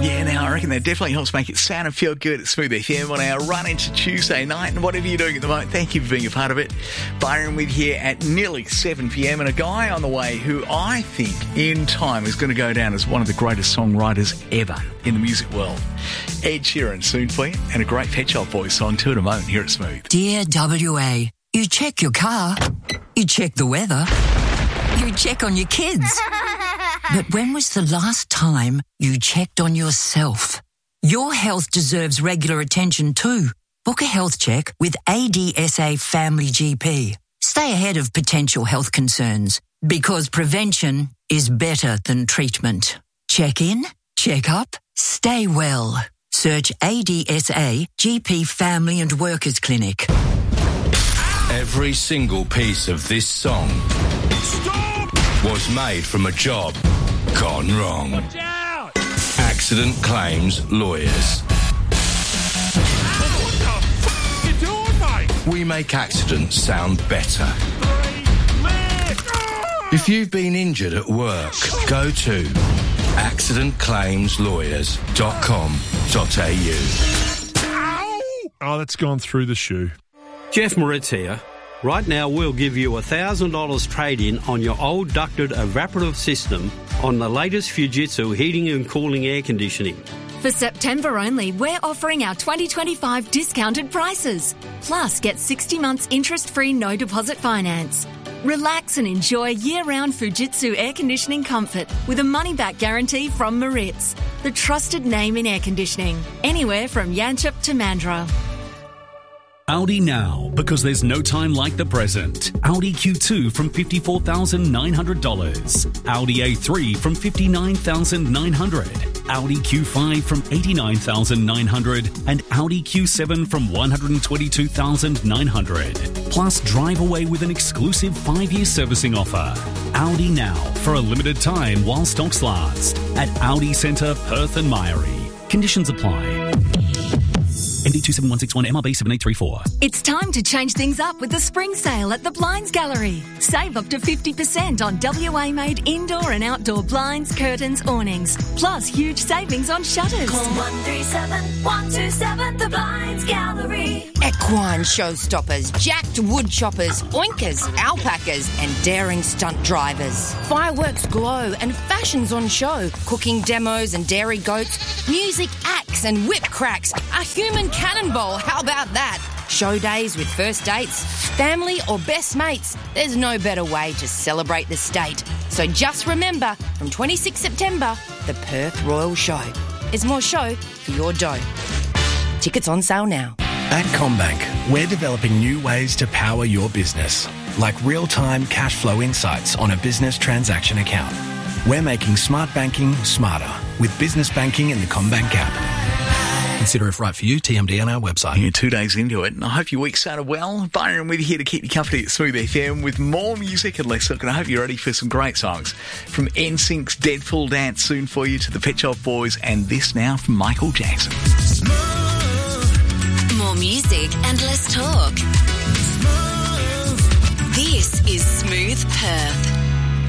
Yeah, now I reckon that definitely helps make it sound and feel good at Smooth FM on our run into Tuesday night. And whatever you're doing at the moment, thank you for being a part of it. Byron with here at nearly 7 p.m. and a guy on the way who I think in time is going to go down as one of the greatest songwriters ever in the music world. Ed Sheeran soon for you, and a great Pet Shop Boys song too at a moment here at Smooth. Dear WA, you check your car, you check the weather, you check on your kids. But when was the last time you checked on yourself? Your health deserves regular attention too. Book a health check with ADSA Family GP. Stay ahead of potential health concerns because prevention is better than treatment. Check in, check up, stay well. Search ADSA GP Family and Workers Clinic. Every single piece of this song was made from a job gone wrong. Watch out! Accident Claims Lawyers. What the f*** you doing, mate? We make accidents sound better. If you've been injured at work, go to accidentclaimslawyers.com.au. Oh, that's gone through the shoe. Jeff Moritz here. Right now, we'll give you $1,000 trade-in on your old ducted evaporative system on the latest Fujitsu heating and cooling air conditioning. For September only, we're offering our 2025 discounted prices. Plus, get 60 months interest-free no deposit finance. Relax and enjoy year-round Fujitsu air conditioning comfort with a money-back guarantee from Moritz, the trusted name in air conditioning. Anywhere from Yanchep to Mandurah. Audi now, because there's no time like the present. Audi Q2 from $54,900. Audi A3 from $59,900. Audi Q5 from $89,900. And Audi Q7 from $122,900. Plus, drive away with an exclusive 5-year servicing offer. Audi now, for a limited time while stocks last. At Audi Centre, Perth and Mairie. Conditions apply. MD 27161 MRB 7834. It's time to change things up with the spring sale at the Blinds Gallery. Save up to 50% on WA-made indoor and outdoor blinds, curtains, awnings. Plus huge savings on shutters. Call 137-127 the Blinds Gallery. Equine showstoppers, jacked wood choppers, oinkers, alpacas and daring stunt drivers. Fireworks glow and fashions on show. Cooking demos and dairy goats. Music acts and whip cracks. A human cannonball, how about that? Show days with first dates, family or best mates. There's no better way to celebrate the state. So just remember, from 26 September, the Perth Royal Show. There's more show for your dough. Tickets on sale now. At CommBank, we're developing new ways to power your business, like real-time cash flow insights on a business transaction account. We're making smart banking smarter with business banking in the CommBank app. Consider if right for you, TMD on our website. You're 2 days into it, and I hope your week started well. Byron with you here to keep you company at Smooth FM with more music and less talk, and I hope you're ready for some great songs. From NSYNC's Deadpool Dance soon for you to the Pet Shop Boys, and this now from Michael Jackson. More music and less talk. This is Smooth Perth.